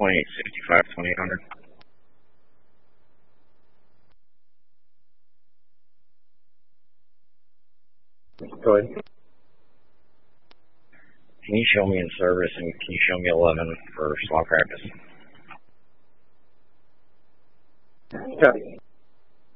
2865, 2800. Go ahead. Can you show me in service and can you show me 11 for slot practice? Copy.